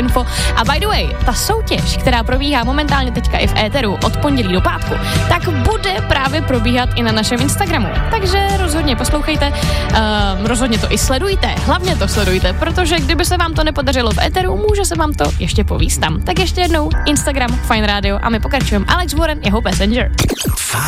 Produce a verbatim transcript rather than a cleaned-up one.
info. A by the way, ta soutěž, která probíhá momentálně teďka i v éteru od pondělí do pátku, tak bude právě probíhat i na našem Instagramu. Takže rozhodně poslouchejte, uh, rozhodně to i sledujte, hlavně to sledujte, protože kdyby se vám to nepodařilo v éteru, může se vám to ještě povíst tam. Tak ještě jednou Instagram, Fajn Radio a my pokračujeme. Alex Warren, jeho Passenger.